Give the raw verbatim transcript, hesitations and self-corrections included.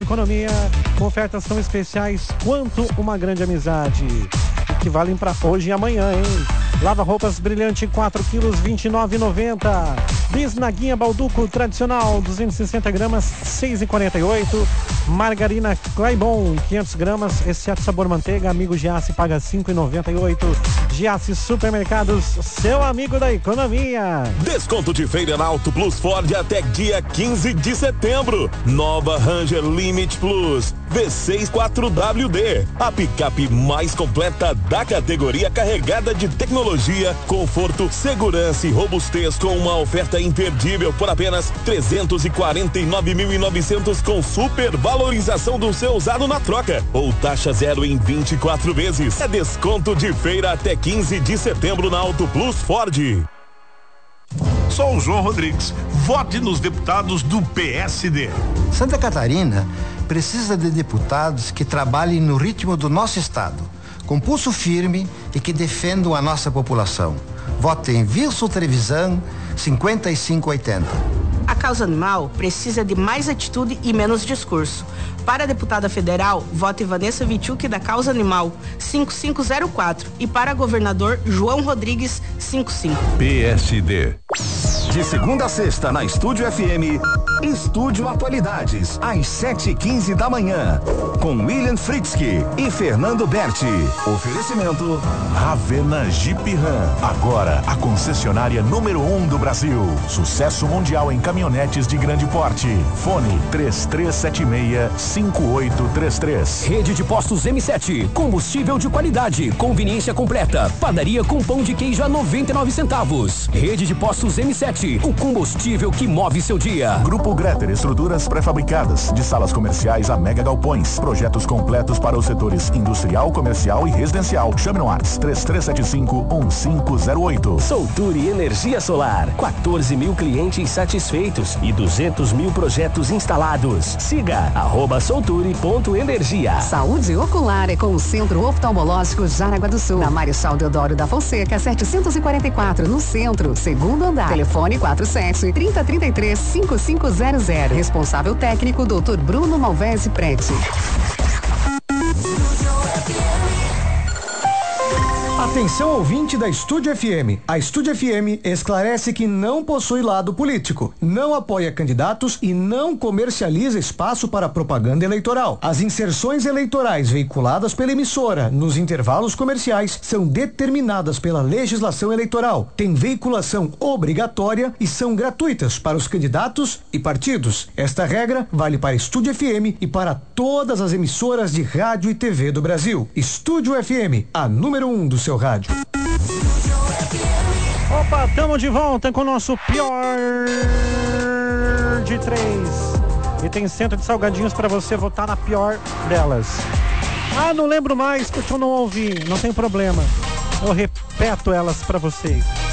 economia, com ofertas tão especiais quanto uma grande amizade, que valem para hoje e amanhã, hein? Lava roupas brilhante quatro quilos, vinte e nove reais e noventa centavos. Bisnaguinha Balduco tradicional, duzentos e sessenta gramas, seis reais e quarenta e oito centavos. Margarina Claibon, quinhentas gramas, exceto sabor manteiga. Amigo Giasse paga cinco reais e noventa e oito centavos. Giasse Supermercados, seu amigo da economia. Desconto de feira na Auto Plus Ford até dia quinze de setembro. Nova Ranger Limit Plus V seis quatro W D, a picape mais completa da categoria, carregada de tecnologia, conforto, segurança e robustez, com uma oferta imperdível por apenas trezentos e quarenta e nove mil e novecentos, com super valorização do seu usado na troca ou taxa zero em vinte e quatro vezes. É desconto de feira até quinze de setembro na Auto Plus Ford. Sou o João Rodrigues. Vote nos deputados do P S D. Santa Catarina precisa de deputados que trabalhem no ritmo do nosso estado, com pulso firme e que defendam a nossa população. Vote em Wilson Trevisan, cinquenta e cinco oitenta. A causa animal precisa de mais atitude e menos discurso. Para a deputada federal, vote Vanessa Vichuk, da Causa Animal, cinco cinco zero quatro. E para governador, João Rodrigues, cinquenta e cinco. P S D. De segunda a sexta, na Estúdio F M, Estúdio Atualidades, às sete e quinze da manhã, com William Fritzky e Fernando Berti. Oferecimento Ravena Jeep Ram, agora a concessionária número um do Brasil. Sucesso mundial em caminhonetes de grande porte. Fone três três sete seis, cinco oito três três. Rede de postos M sete, combustível de qualidade, conveniência completa, padaria com pão de queijo a noventa e nove centavos. Rede de postos M sete, o combustível que move seu dia. Grupo Greter, estruturas pré-fabricadas, de salas comerciais a mega galpões. Projetos completos para os setores industrial, comercial e residencial. Chame no WhatsApp três três sete cinco, um cinco zero oito. Solturi Energia Solar, quatorze mil clientes satisfeitos e duzentos mil projetos instalados. Siga arroba solturi.energia. Saúde ocular é com o Centro Oftalmológico Jaraguá do Sul, na Marechal Deodoro da Fonseca, setecentos e quarenta e quatro, no centro, segundo andar. Telefone quatro sete, trinta, trinta e três, cinquenta e cinco zero zero. Responsável técnico, doutor Bruno Malvese Prete. Atenção, ouvinte da Estúdio F M. A Estúdio F M esclarece que não possui lado político, não apoia candidatos e não comercializa espaço para propaganda eleitoral. As inserções eleitorais veiculadas pela emissora nos intervalos comerciais são determinadas pela legislação eleitoral, têm veiculação obrigatória e são gratuitas para os candidatos e partidos. Esta regra vale para Estúdio F M e para todas as emissoras de rádio e T V do Brasil. Estúdio F M, a número um do seu rádio. Opa, estamos de volta com o nosso pior de três. E tem centro de salgadinhos para você votar na pior delas. Ah, não lembro mais porque eu não ouvi. Não tem problema. Eu repeto elas para vocês.